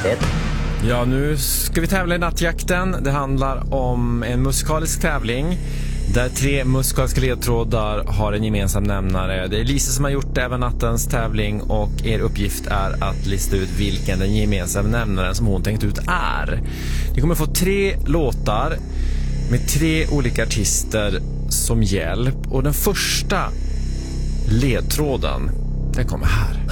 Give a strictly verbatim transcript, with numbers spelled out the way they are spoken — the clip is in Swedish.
ett. Ja, nu ska vi tävla i Nattjakten. Det handlar om en musikalisk tävling där tre musikaliska ledtrådar har en gemensam nämnare. Det är Lisa som har gjort även nattens tävling och er uppgift är att lista ut vilken den gemensamma nämnaren som hon tänkt ut är. Ni kommer få tre låtar med tre olika artister som hjälp och den första ledtråden, den kommer här.